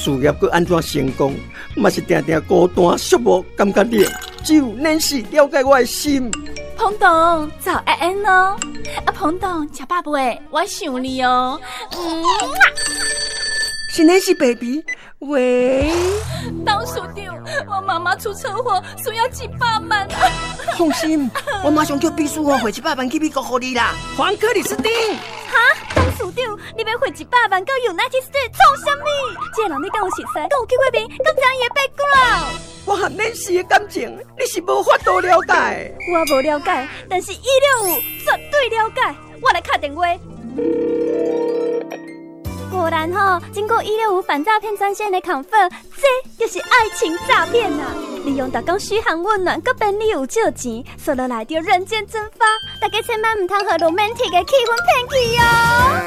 事业搁安怎成功，嘛是定定孤单寂寞，感觉冷。只有恁是了解我的心。 彭董，早安哦！彭董，吃饱未？我想你哦。 是恁是 baby。喂， 董事长，我妈妈出车祸，需要700万啊！ 放心，我马上叫秘书汇700万去美国给你啦。黄克里斯汀， 哈，董事长，你要汇100万到 United States 做什么？这个人你敢有熟悉？敢有去过面？敢知伊的 background？ 我和恁是的感情，你是无法度了解。 我无了解，但是165绝对了解。我来打电话。果然经过165反诈骗专线的confirm，这就是爱情诈骗啊！利用大家嘘寒问暖，搁便利有借钱，说落来就人间蒸发。大家千万唔通和 romantic 的气氛骗去哦。